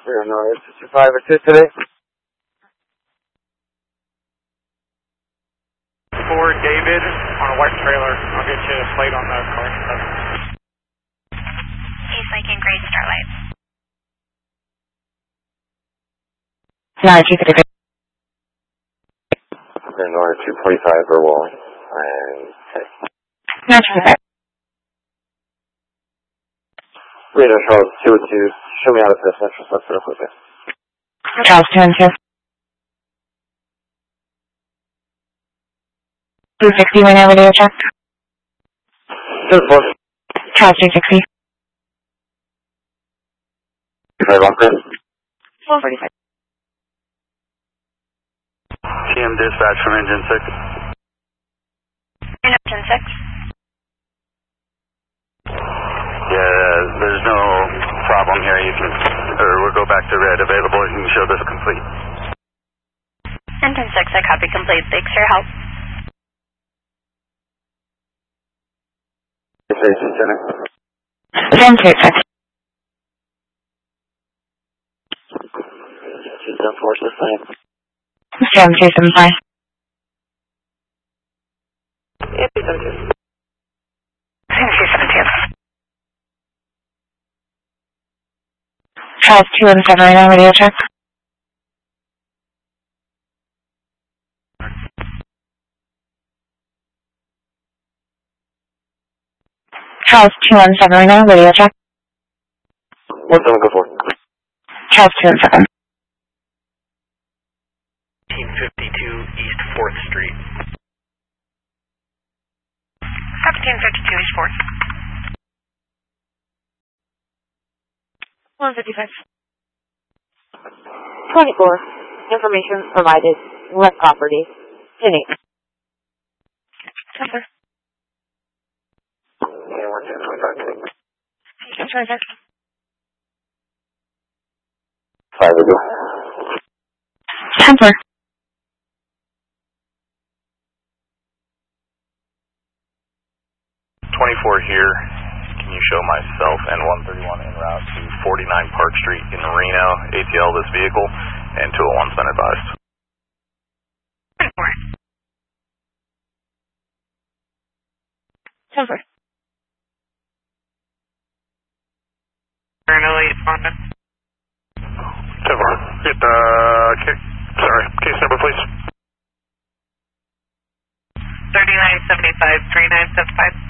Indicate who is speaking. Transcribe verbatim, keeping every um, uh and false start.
Speaker 1: Zero North sixty-five, assist today.
Speaker 2: For David on a white trailer. I'll get you a slate on the car.
Speaker 3: East Lincoln, Gray Starlight.
Speaker 4: nine two three.
Speaker 1: Zero North two forty-five for Wally. And okay.
Speaker 4: nine two five.
Speaker 1: Radar Charles two oh two. Show me out of this central stuff real quick.
Speaker 4: Charles two and two. two sixty right now, radio check.
Speaker 1: Two four.
Speaker 4: Charles two sixty.
Speaker 1: Five on Chris.
Speaker 4: four forty-five.
Speaker 5: T M dispatch from engine six.
Speaker 3: Engine six.
Speaker 5: Yeah, there's no problem here. You can, or we'll go back to red available. You can show this complete.
Speaker 3: Engine six, I copy complete. Thanks for your help.
Speaker 1: Station Center.
Speaker 4: seven two six.
Speaker 1: Two seven four six nine.
Speaker 4: seven two seven five.
Speaker 1: Yeah, two seven two.
Speaker 4: seven two seven two. Charles two and seven right now, radio check. Charles two and seven right now, radio check.
Speaker 1: One seven go for.
Speaker 4: Charles two and seven.
Speaker 2: fifteen fifty-two East fourth Street.
Speaker 3: seventeen fifty-two East fourth.
Speaker 4: one fifty-five. twenty-four. Information provided. Left property. Jenny. Number.
Speaker 1: Yeah, one ten twenty-five.
Speaker 4: twenty-five.
Speaker 1: Five to go.
Speaker 4: Temper.
Speaker 5: twenty-four here. Can you show myself and one thirty-one en route to forty-nine Park Street in Reno, A T L this vehicle, and two oh one's been advised.
Speaker 3: twenty-four.
Speaker 4: Temper.
Speaker 2: Paranoid respondent.
Speaker 5: Temper. Get, uh, case, sorry, case number please.
Speaker 3: thirty-nine seventy-five, three nine seven five.